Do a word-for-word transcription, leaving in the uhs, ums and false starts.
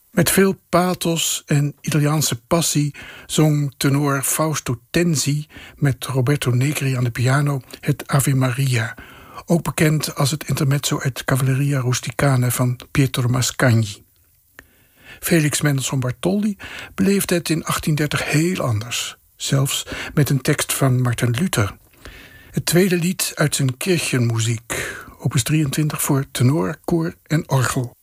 Met veel pathos en Italiaanse passie zong tenor Fausto Tenzi met Roberto Negri aan de piano het Ave Maria, ook bekend als het intermezzo uit Cavalleria Rusticana van Pietro Mascagni. Felix Mendelssohn Bartholdy beleefde het in achttiendertig heel anders, zelfs met een tekst van Martin Luther. Het tweede lied uit zijn Kirchenmuziek, opus drieëntwintig voor tenor, koor en orgel.